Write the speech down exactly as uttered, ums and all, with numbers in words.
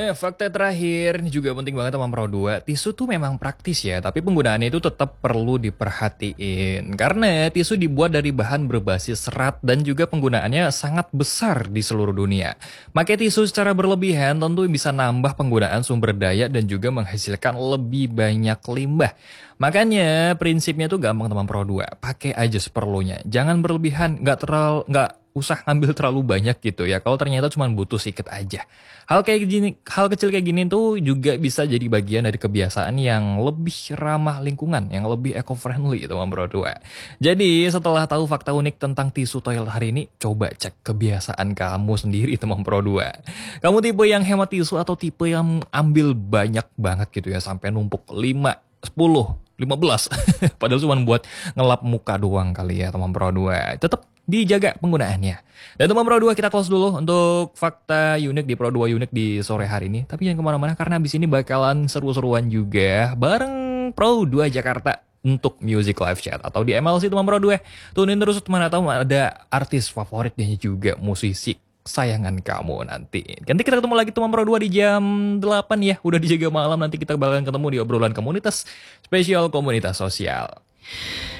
Nah, fakta terakhir ini juga penting banget sama Pro dua. Tisu tuh memang praktis ya, tapi penggunaannya itu tetap perlu diperhatiin. Karena tisu dibuat dari bahan berbasis serat dan juga penggunaannya sangat besar di seluruh dunia. Pakai tisu secara berlebihan tentu bisa nambah penggunaan sumber daya dan juga menghasilkan lebih banyak limbah. Makanya prinsipnya tuh gampang teman Pro dua. Pakai aja seperlunya. Jangan berlebihan, nggak terlalu nggak usah ngambil terlalu banyak gitu ya. Kalau ternyata cuma butuh sedikit aja. Hal kayak gini, hal kecil kayak gini tuh juga bisa jadi bagian dari kebiasaan yang lebih ramah lingkungan, yang lebih eco-friendly teman Pro dua. Jadi setelah tahu fakta unik tentang tisu toilet hari ini, coba cek kebiasaan kamu sendiri teman Pro dua. Kamu tipe yang hemat tisu atau tipe yang ambil banyak banget gitu ya, sampai numpuk lima, sepuluh, lima belas. Padahal cuma buat ngelap muka doang kali ya teman Pro dua. Tetap dijaga penggunaannya. Dan teman Pro dua kita close dulu untuk fakta unik di Pro dua unik di sore hari ini. Tapi jangan kemana-mana karena abis ini bakalan seru-seruan juga bareng Pro dua Jakarta untuk Music Live Chat atau di M L C teman Pro dua. Tunin terus mana tahu ada artis favoritnya juga, musisi sayangan kamu nanti. Nanti kita ketemu lagi teman Pro dua di jam delapan ya. Udah dijaga malam, nanti kita bakalan ketemu di obrolan komunitas spesial komunitas sosial.